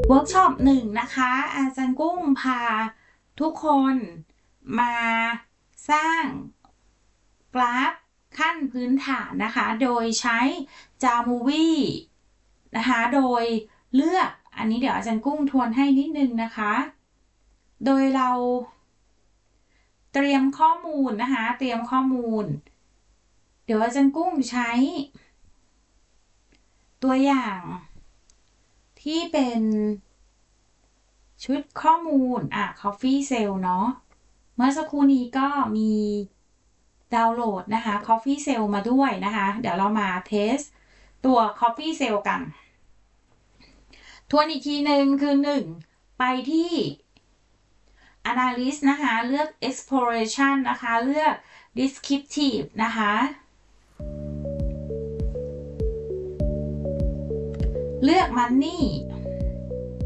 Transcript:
เวิร์กช็อปหนึ่งนะคะอาจารย์กุ้งพาทุกคนมาสร้างกราฟขั้นพื้นฐานนะคะโดยใช้ Jamovi นะคะโดยเลือกอันนี้เดี๋ยวอาจารย์กุ้งทวนให้นิดนึงนะคะโดยเราเตรียมข้อมูลนะคะเตรียมข้อมูลเดี๋ยวอาจารย์กุ้งใช้ตัวอย่างที่เป็นชุดข้อมูลCoffee Sale เนาะเมื่อสักครู่นี้ก็มีดาวน์โหลดนะคะ Coffee Sale มาด้วยนะคะเดี๋ยวเรามาเทสตัว Coffee Sale กันทวนอีกทีหนึ่งคือ1ไปที่ Analyst นะคะเลือก Exploration นะคะเลือก Descriptive นะคะเลือก Money